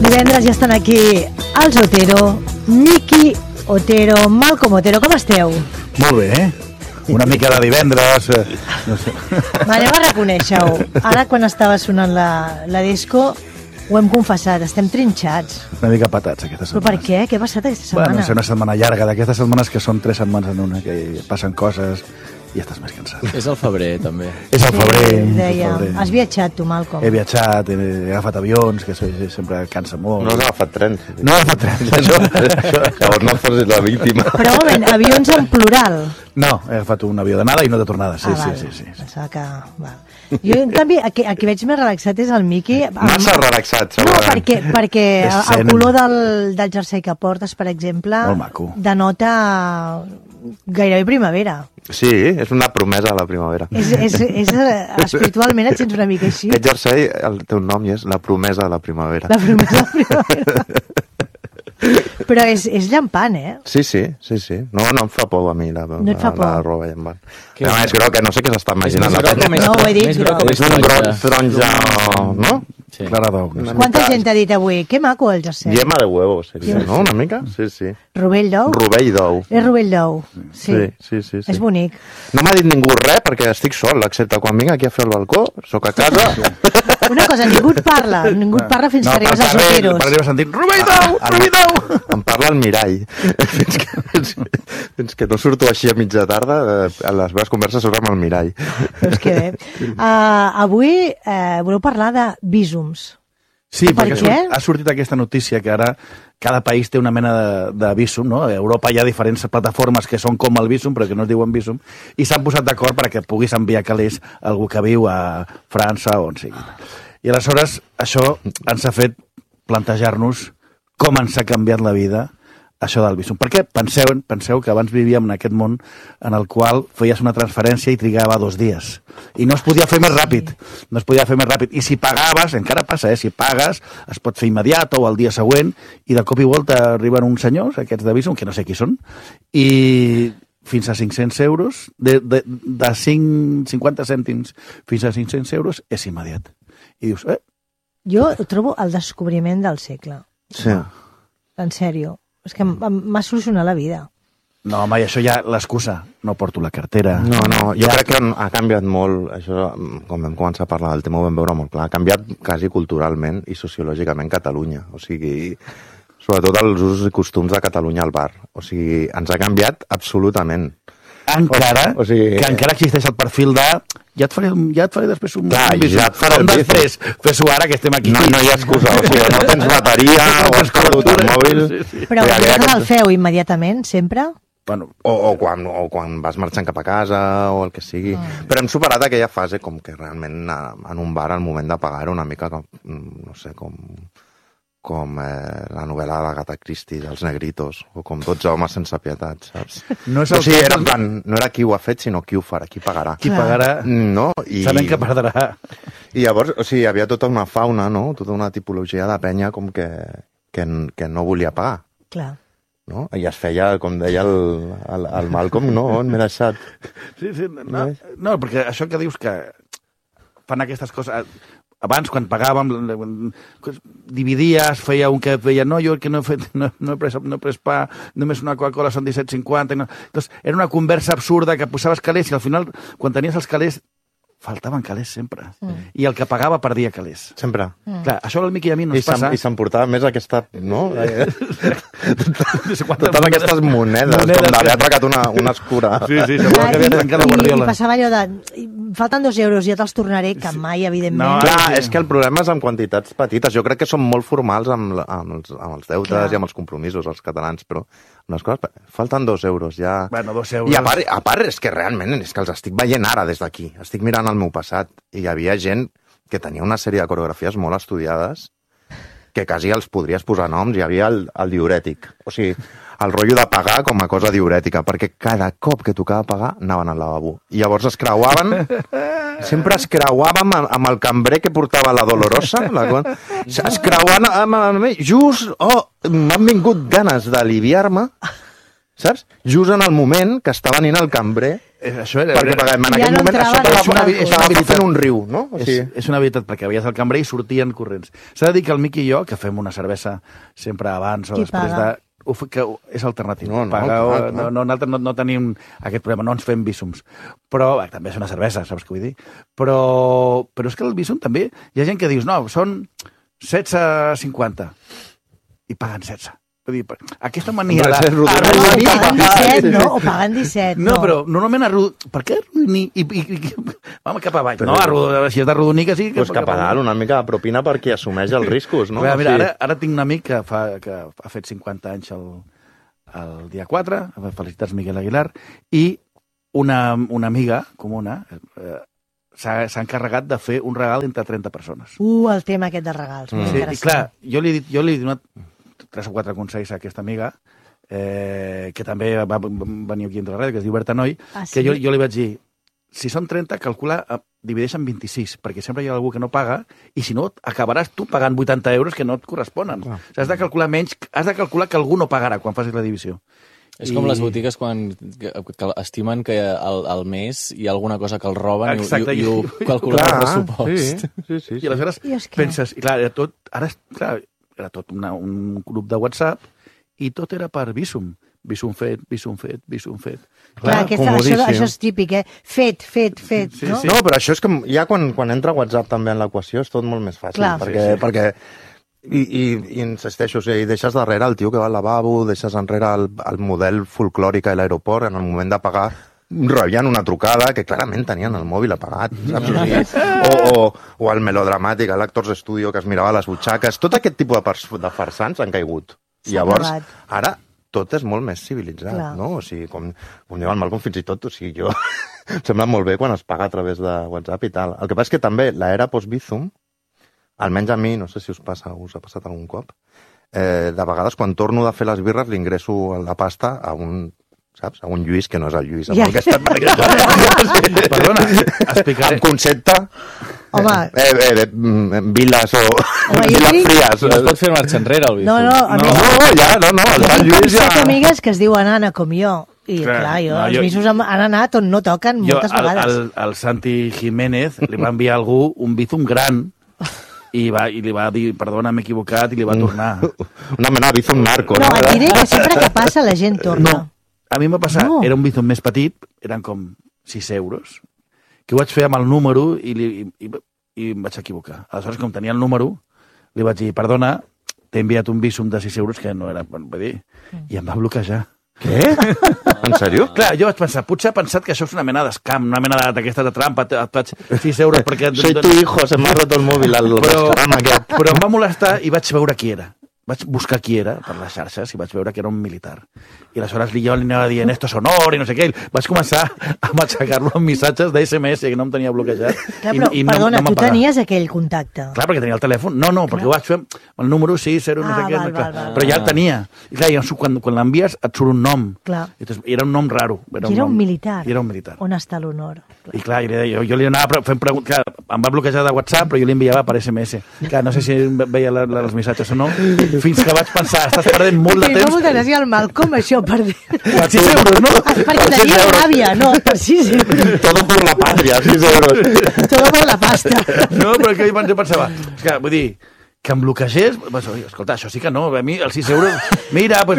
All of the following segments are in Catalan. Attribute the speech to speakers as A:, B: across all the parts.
A: Divendres ja estan aquí els Otero, Miki Otero, Malcom Otero, com esteu?
B: Molt bé, una mica de divendres, no sé.
A: Anem a reconèixer-ho. Ara quan estava sonant la disco ho hem confessat, estem trinxats.
B: Una mica patats aquesta setmana.
A: Però per què? Què ha passat aquesta setmana?
B: Bueno, és una setmana llarga, d'aquestes setmanes que són 3 setmanes en una, que passen coses i estàs més cansat.
C: És el febrer, també.
B: És el febrer.
A: Deia, has viatjat tu, Malcom?
B: He viatjat, he agafat avions, que sempre cansa molt.
D: No has agafat trens.
B: No he agafat trens.
D: Llavors no fos la víctima.
A: Però un moment, avions en plural.
B: No, he agafat un avió d'anada i no de tornada. Sí.
A: Pensava que... Va. Jo, en canvi, a qui veig més relaxat és el Miki.
D: Massa relaxat,
A: No,
D: segurament.
A: perquè el color del jersei que portes, per exemple,
B: Molt maco.
A: denota gairebé primavera.
D: Sí, és una promesa a la primavera.
A: Espiritualment et sents una mica així.
D: Aquest jersei, el teu nom és la promesa de la primavera.
A: La promesa de primavera. Però és llampant, eh?
D: Sí. No em fa por a mi la
A: et fa por?
D: la roba llampant. A més, crec que no sé què s'està imaginant la penya.
A: No ho he dit, groc.
D: És un groc taronja, no?
C: Sí.
B: Clara d'ou.
A: Quanta gent t'ha dit avui? Que maco el jersei.
D: Yema de huevo, seria, no? Una mica? Sí.
A: Rovell d'ou?
D: Rovell d'ou.
A: És rovell d'ou. Sí. És bonic.
D: No m'ha dit ningú res perquè estic sol, excepte quan vinc aquí a fer el balcó, sóc a casa.
A: Una cosa, ningú et parla fins que arribes als Oteros.
B: Per arribar sentint, rovell d'ou!
D: Em parla el mirall. Fins que no surto així a mitja tarda, les meves converses són amb el mirall.
A: Doncs que bé. Avui voleu parlar de visums.
B: Sí,
A: Per
B: perquè
A: què?
B: ha sortit aquesta notícia que ara cada país té una mena de vísum, no? A Europa hi ha diferents plataformes que són com el vísum, però que no es diuen vísum, i s'han posat d'acord perquè puguis enviar calés a algú que viu a França o on sigui. I aleshores això ens ha fet plantejar-nos com ens ha canviat la vida això del vísum. Perquè penseu que abans vivíem en aquest món en el qual feies una transferència i trigava 2 dies. I no es podia fer més ràpid. No es podia fer més ràpid. I si pagaves, encara passa, si pagues, es pot fer immediat o al dia següent, i de cop i volta arriben uns senyors, aquests de vísum, que no sé qui són, i fins a 500 euros, de 50 cèntims fins a 500 euros, és immediat. I dius,
A: Jo trobo el descobriment del segle.
D: Sí.
A: En sèrio. És que m'ha solucionat la vida.
B: no, home, i això ja l'excusa. No porto la cartera.
D: No, jo crec que ha canviat molt, això, com vam començar a parlar del tema, ho vam veure molt clar, ha canviat quasi culturalment i sociològicament Catalunya, o sigui, sobretot els usos i costums de Catalunya al bar, o sigui, ens ha canviat absolutament.
B: Encara,
D: o sigui,
B: que encara existeix el perfil de ja et faré després un
D: clar, ja et faré
B: després, fes-ho ara que estem aquí.
D: No hi ha excusa, o sigui, no tens bateria o has perdut el mòbil.
B: Sí.
A: Però vosaltres el feu immediatament, sempre?
B: Bueno,
D: o quan vas marxant cap a casa o el que sigui. Però hem superat aquella fase com que realment en un bar al moment de pagar era una mica com, no sé, com la novel·la de l'Agatha Christie dels negritos, o com 12 homes sense pietat, saps?
B: No és
D: o sigui, era en plan, no era qui ho ha fet, sinó qui ho farà, qui pagarà.
B: qui pagarà,
D: No?
B: sabent que perdrà.
D: I llavors, o sigui, hi havia tota una fauna, no? Tota una tipologia de penya com que no volia pagar.
A: Clar.
D: No? I es feia, com deia el Malcom, no? On m'he deixat?
B: Sí, no, perquè això que dius que fan aquestes coses... Abans, quan pagàvem, dividies, feia un que feia no, jo que no he pres pa, només una Coca-Cola són 17,50. No. Llavors, era una conversa absurda que posaves calés i al final, quan tenies els calés, faltaven calés sempre. I el que pagava perdia calés.
D: Sempre.
B: Clar, això al Miqui i a mi no ens passa.
D: I s'emportava més aquesta... No?
B: Totes
D: aquestes monedes, com d'haver atracat una escura.
B: Sí, sembla que havia trencat la guardiola.
A: I passava allò de... Falten 2 euros, ja te'ls tornaré, que mai, evidentment.
D: No, clar, és que el problema és amb quantitats petites. Jo crec que són molt formals amb els deutes i amb els compromisos, els catalans, però les coses... Falten 2 euros, ja...
B: Bueno, 2 euros...
D: I a part, és que realment, és que els estic veient ara des d'aquí. Estic mirant el meu passat i hi havia gent que tenia una sèrie de coreografies molt estudiades que quasi els podries posar noms. Hi havia el diürètic. O sigui, el rotllo de pagar com a cosa diürètica, perquè cada cop que tocava pagar anaven al lavabo. I llavors es creuaven, sempre es creuàvem amb el cambrer que portava la Dolorosa, es creuaven amb mi, just, m'han vingut ganes d'aliviar-me saps? Just en el moment que està venint el cambrer,
B: Això era...
D: perquè en
A: Ja
D: aquell
A: no
D: moment
A: entrava
D: estava fent un riu, no? O sigui,
B: És una habilitat, perquè veies el cambrer i sortien corrents. S'ha de dir que el Miqui i jo, que fem una cervesa sempre abans o
A: Qui
B: després
A: paga?
B: que és alternatiu.
D: No,
B: Paga,
D: clar.
B: nosaltres no tenim aquest problema, no ens fem bísums. Però també és una cervesa, saps què vull dir? Però és que el bísum també... Hi ha gent que dius, no, són 16,50 i paguen 16. Vull dir, aquesta mania
D: Res és rodó.
A: O
B: arrodonir...
A: paguen 17, no? O paguen 17,
B: No, però normalment per què arrodonir Home, cap avall.
D: Però-
B: No, si has d'arrodonir que sí...
D: pues cap a dalt, una mica de propina perquè assumeix els riscos, no?
B: Mira,
D: O sigui,
B: ara tinc un amic que ha fet 50 anys el dia 4, felicitats Miguel Aguilar, i una amiga comuna s'ha encarregat de fer un regal entre 30 persones.
A: El tema aquest de regals. molt
B: Sí, i
A: interessant.
B: clar, jo li he donat 3 o 4 consells a aquesta amiga, que també va venir aquí entre la ràdio, que es diu Berta Noi,
A: Ah, sí?
B: que jo li vaig dir, si són 30, calcula, divideix en 26, perquè sempre hi ha algú que no paga, i si no, acabaràs tu pagant 80 euros que no et corresponen. O sigui, has de calcular menys, has de calcular que algú no pagarà quan facis la divisió.
C: És com les botigues que estimen que al mes hi ha alguna cosa que els roben
B: Exacte,
C: i ho calculen al pressupost.
D: Sí.
B: I aleshores
A: I és que-
B: penses, i clar, era tot un grup de WhatsApp i tot era per Bizum. Bizum fet.
A: Clar,
D: comodíssim.
A: això és típic, Fet,
B: Sí,
A: no?
B: sí.
D: No, però això és que ja quan entra WhatsApp també en l'equació és tot molt més fàcil.
A: Clar.
D: Perquè i insisteixo, o sigui, deixes darrere el tio que va al lavabo, deixes enrere el model folclòric a l'aeroport, en el moment de pagar rebien una trucada que clarament tenien el mòbil apagat, saps? O, sigui, o el melodramàtic, l'Actors Studio, que es mirava a les butxaques. Tot aquest tipus de farsants han caigut.
A: S'ha
D: Llavors,
A: acabat.
D: ara tot és molt més civilitzat,
A: Clar.
D: no? O sigui, com diu el Malcolm, fins i tot, o sigui, jo... em sembla molt bé quan es paga a través de WhatsApp i tal. El que passa és que també l'era post-Bizum, almenys a mi, no sé si us ha passat algun cop, de vegades quan torno de fer les birres li ingresso la pasta a un, saps? A un Lluís que no és el Lluís amb el que he estat
B: Perdona, explicaré.
D: en concepte
A: Home.
D: viles o
A: Home, jo
D: viles
A: tinc-
D: fries.
C: I no es pot fer marxa enrere, el
A: No,
C: Bizum.
A: no, a mi...
D: No, el
A: Jo
D: tal
A: tinc com
D: Lluís
A: 7
D: ja...
A: amigues que es diuen Anna, com jo. I
B: Clar,
A: clar,
B: no,
A: els
B: jo-
A: bisos han anat on no toquen moltes vegades.
B: Al Santi Jiménez li va enviar algú un Bizum gran i li va dir, perdona, m'he equivocat, i li va tornar.
D: Una mena de Bizum narco.
A: No, et diré que sempre que passa la gent torna.
B: No, a mi em va passar,
A: No.
B: era un Bizum més petit, eren com 6 euros, que ho vaig fer amb el número i em vaig equivocar. Aleshores, com tenia el número, li vaig dir, perdona, t'he enviat un Bizum de 6 euros que no era, vull dir, i em va bloquejar.
D: Què? En sèrio?
B: Clar, jo vaig pensar, potser ha pensat que això és una mena d'escam, una mena d'aquesta de trampa, et faig 6 euros perquè...
D: Soy tu hijo, se m'ha roto el mòbil al restaurant aquest.
B: Però em va molestar i vaig veure qui era. Vaig buscar qui era per les xarxes i vaig veure que era un militar. I aleshores jo li anava dient esto es honor i no sé què. Vaig començar a matxacar-lo amb missatges d'SMS que no em tenia bloquejat.
A: Clar, però, perdona,
B: me'n
A: tu
B: pagava.
A: tenies aquell contacte.
B: Clar, perquè tenia el telèfon. No, perquè ho vaig fer amb el número 6, 0, no
A: Ah,
B: sé què.
A: val,
B: clar.
A: val.
B: Però ja el tenia. I clar, quan l'envies et surt un nom.
A: Clar.
B: I entonces, era un nom raro.
A: I era un militar.
B: I era un militar.
A: On està l'honor?
B: I clar, jo li anava fent preguntes, clar, em va bloquejar de WhatsApp, però jo li enviava per SMS. Clar, no sé si veia els missatges o no, fins que vaig pensar, estàs perdent molt de
A: Li fa
B: temps.
A: molta gràcia al Malcolm, això, per dir...
B: Per 6 euros, no?
A: Perquè tenia ràbia, no, per 6 euros.
D: Todo por la patria, 6 euros.
A: Todo per la pasta.
B: No, però que jo pensava, és que, vull dir, que em bloquegés, pues, escolta, això sí que no, a mi els 6 euros, mira, pues,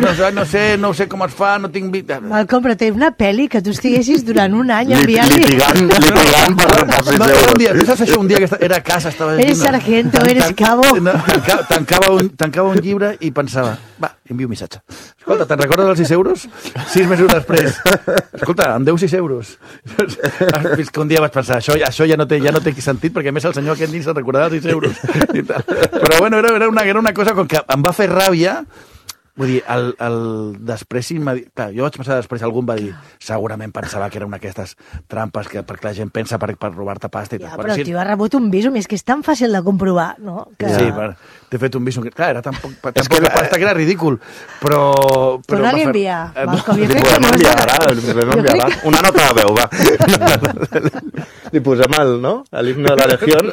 B: no sé com es fa, no tinc...
A: Malcolm, però té una pel·li que tu estiguessis durant un any enviant-li...
D: Litigant per 6
B: No,
D: euros.
B: tu saps això? Un dia que era a casa, estava...
A: Eres sargento, eres cabo.
B: No, tancava un llibre i pensava, va, envio un missatge. Escolta, te'n recordes dels 6 euros? 6 mesos després. Escolta, em deu 6 euros. Fins que un dia vaig pensar, això ja no té sentit, perquè a més el senyor aquest ni se'n recordava els 6 euros. I tal. Però bueno, era una cosa com que em va fer ràbia. Vull dir, després, clar, jo vaig pensar després, algú em va dir, segurament pensava que era una d'aquestes trampes perquè la gent pensa per robar-te pasta i
A: Ja,
B: tal.
A: però el tio ha rebut un visum i és que és tan fàcil de comprovar, no? Que...
B: Sí, t'he fet un Bizum. Clar, era tan poc pasta que era ridícul, però...
A: Torna-li a enviar. Malcom, jo crec
D: Li
A: que no
D: podem enviar una nota de veu, va. Li posem l'himne de la Legión.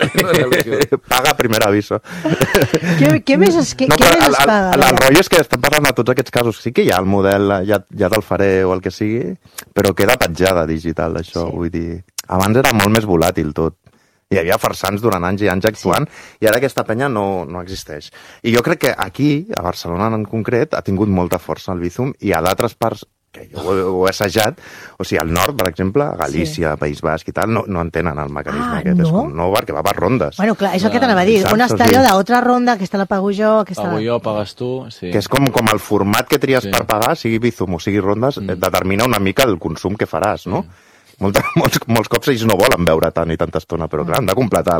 D: Paga primer aviso.
A: Què més es paga?
D: El rotllo és que estem parlant de tots aquests casos. Sí que hi ha el model, ja te'l faré o el que sigui, però queda petjada digital, això. Vull dir, abans era molt més volàtil tot. Hi havia farsants durant anys i anys actuant, i ara aquesta penya no existeix. I jo crec que aquí, a Barcelona en concret, ha tingut molta força el Bizum, i a d'altres parts, que jo ho he assajat, o sigui, al nord, per exemple, a Galícia, País Basc i tal, no entenen el mecanisme aquest.
A: No?
D: No, perquè va per rondes.
A: Bueno, clar, és el que t'anava a dir. On està allò d'altra ronda, aquesta la pago jo, aquesta...
C: Pago jo, pagues tu, sí.
D: Que és com el format que tries per pagar, sigui Bizum o sigui rondes, determina una mica el consum que faràs, no? Molts cops ells no volen veure tant i tanta estona, però clar, han de completar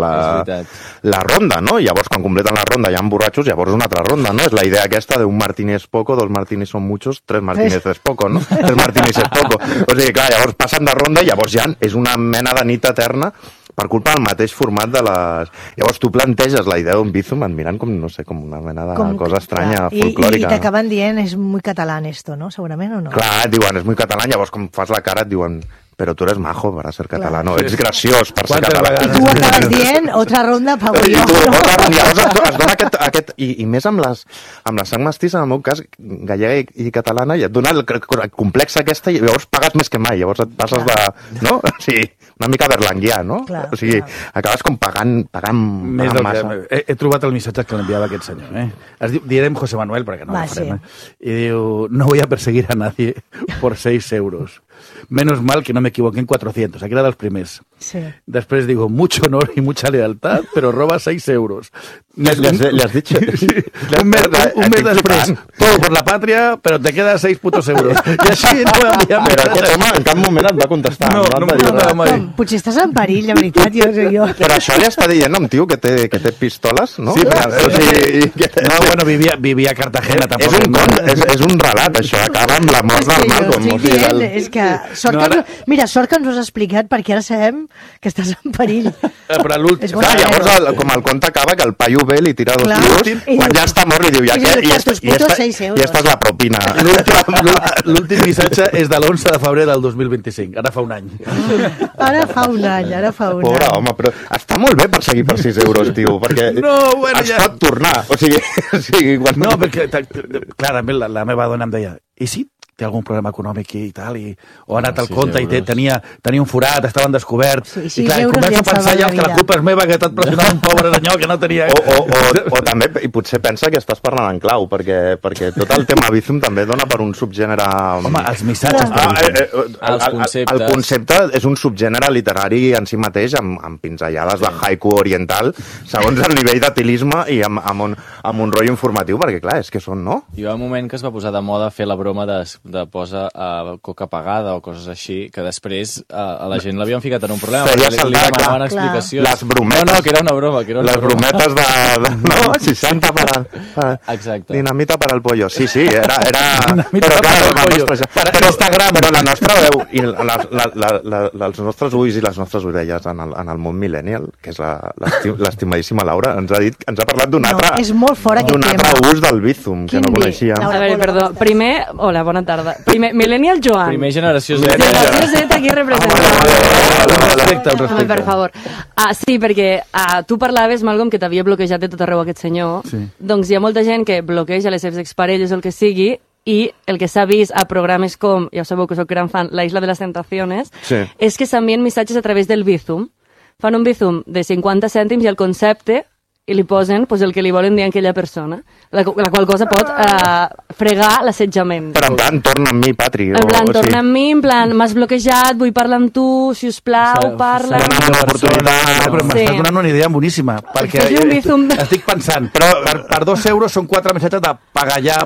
D: la ronda, no? I llavors, quan completen la ronda, hi ha borratxos, llavors una altra ronda, no? És la idea aquesta de un martini es poco, 2 martinis son muchos, 3 martinis es poco, no? 3 martinis es poco. O sigui, clar, llavors passen de ronda i llavors ja és una mena de nit eterna per culpa del mateix format de les... Llavors tu planteges la idea d'un Bizum et miren com, no sé, com una mena de cosa estranya, folclòrica.
A: I t'acaben dient, és muy catalán esto, no? Segurament o no?
D: Clar, et diuen, és muy catalán, llavors com fas la cara et diuen... Però tu eres majo para ser català, no? Ets graciós per ser català.
A: I tu acabes dient, otra ronda pago jo.
D: Llavors es dona aquest... I més amb la sang mestissa, en el meu cas, gallega i catalana, i et dona el complex aquesta, i llavors pagues més que mai. Llavors et passes de... No? O sigui, una mica berlanguià, no? O sigui, acabes com pagant massa.
B: He trobat el missatge que l'enviava aquest senyor. Es diu, direm José Manuel, perquè no ho farem. I diu, no voy a perseguir a nadie por 6 euros. Menos mal que no me equivoqué en 400. Aquí era dels primers.
A: Sí.
B: Després digo, mucho honor y mucha lealtad, pero roba 6 euros.
D: ¿Le has dicho?
B: Un mes després, todo por la patria, pero te queda 6 putos euros. I així no m'envia
D: Però aquest home en cap moment et va contestar.
B: No em va dir mai.
A: Potser estàs en perill, de veritat. Jo.
D: Però això li està dient a un tio que té pistoles, no?
B: Sí, però... No, bueno, vivia a Cartagena, tampoc.
D: És un relat, això. Acaba amb la mort del Malcolm.
A: És que... Mira, sort que ens ho has explicat, perquè ara sabem que estàs en perill.
B: Però l'últim...
D: Llavors, com el conte acaba, que el paio ve, li tira 2 tiros, quan ja està mort, li diu, i esta és la propina.
B: L'últim missatge és de l'11 de febrer del 2025. Ara fa un any.
A: Ara fa un any.
D: Pobre home, però està molt bé per seguir per 6 euros, tio, perquè es pot tornar. O sigui, quan...
B: No, perquè clarament la meva dona em deia, i si té algun problema econòmic i tal, o ha anat al compte i tenia un forat, estaven descobert, i clar, comença a pensar ja que la culpa és meva, que t'ha pressionat un pobre senyor que no tenia...
D: O també, i potser pensa que estàs parlant en clau, perquè tot el tema Bizum també dona per un subgènere...
B: Home, els missatges...
C: Els conceptes.
D: El concepte és un subgènere literari en si mateix, amb pinzellades de haiku oriental, segons el nivell d'etilisme i amb un rotllo informatiu, perquè clar, és que són, no?
C: Hi va un moment que es va posar de moda fer la broma de posa coca pagada o coses així, que després a la gent l'havien ficat en un problema.
D: Feia
C: perquè li demanaven explicacions.
D: Les brometes.
C: No, que era una broma.
D: Les brometes de... No, 60
C: Exacte.
D: Dinamita para el pollo. Sí, era...
B: Dinamita para el pollo. Per Instagram.
D: Però la nostra veu i els nostres ulls i les nostres orelles en el món millennial, que és l'estimadíssima Laura, ens ha parlat d'un altre...
A: És molt fora aquest tema.
D: D'un altre ús del Bizum, que no coneixíem.
E: A veure, perdó. Primer, hola, bona tarda. Primer, Millennial Joan.
C: Primer generació Z.
E: Generació Z aquí representant.
B: Respecte.
E: Per favor. Sí, perquè tu parlaves, Malcolm, que t'havia bloquejat de tot arreu aquest senyor.
B: Sí.
E: Doncs hi ha molta gent que bloqueja les seves exparelles o el que sigui, i el que s'ha vist a programes com, ja ho sabeu que soc gran fan, La Isla de las Tentaciones, és que s'envien missatges a través del Bizum. Fan un Bizum de 50 cèntims i el concepte i li posen el que li volen dir a aquella persona, la qual cosa pot fregar l'assetjament.
D: Però en plan, torna amb mi, Patri.
E: En plan, torna amb mi, en plan, m'has bloquejat, vull parlar amb tu, si us plau, parla...
D: Dóna'm una oportunitat.
B: Però m'estàs donant una idea boníssima, perquè estic pensant, però per 2 euros són 4 missatges de pagar ja.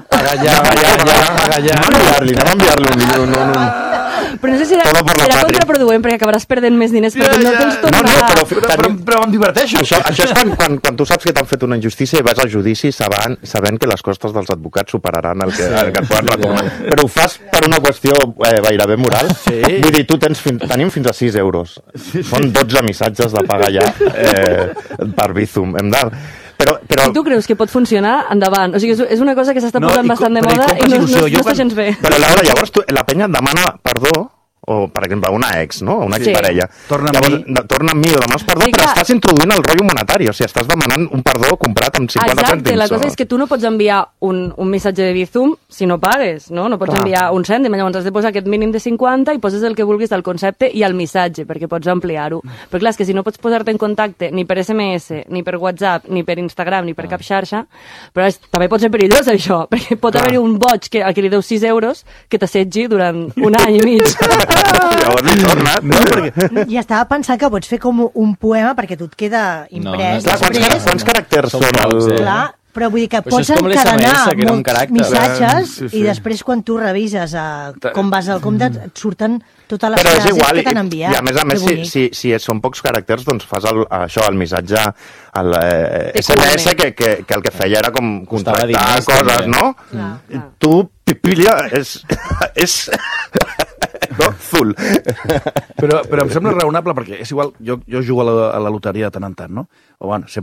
D: Anem a enviar-li un...
E: Però no sé si serà contraproduent, perquè acabaràs perdent més diners, perquè no te'ls tornarà.
B: Però em diverteixo.
D: Això és quan tu saps que t'han fet una injustícia i vas al judici sabent que les costes dels advocats superaran el que et poden reclamar. Però ho fas per una qüestió gairebé moral. Vull dir, tenim fins a 6 euros. Són 12 missatges de pagar ja per Bizum.
E: Si tu creus que pot funcionar, endavant. O sigui, és una cosa que s'està posant bastant de moda i no està gens bé.
D: Però, Laura, llavors la penya et demana perdó, o, per exemple, una ex, no? Una exparella.
B: Torna
D: amb mi o demanes perdó, però estàs introduint el rotllo monetari, o sigui, estàs demanant un perdó comprat amb 50 cèntims.
E: Exacte, la cosa és que tu no pots enviar un missatge de Bizum si no pagues, no? No pots enviar un cèntim, llavors has de posar aquest mínim de 50 i poses el que vulguis del concepte i el missatge, perquè pots ampliar-ho. Però clar, és que si no pots posar-te en contacte ni per SMS, ni per WhatsApp, ni per Instagram, ni per cap xarxa, però també pot ser perillós això, perquè pot haver-hi un boig a qui li deu 6 euros que t'assetgi durant un any i mig.
D: Llavors he tornat, no? Perquè...
A: I estava pensant que pots fer com un poema perquè tu et queda imprès.
D: Quants caràcters són els...
A: Clar, però vull dir que pots encadenar molts missatges i després quan tu revises com vas al compte et surten totes les frases que t'han enviat.
D: I a més, si són pocs caràcters, doncs fas el missatge, el SMS, que el que feia era com contractar coses, no? Tu, Pipilla, és... no? Full.
B: Però em sembla raonable perquè és igual, jo jugo a la loteria de tant en tant, no? O bueno,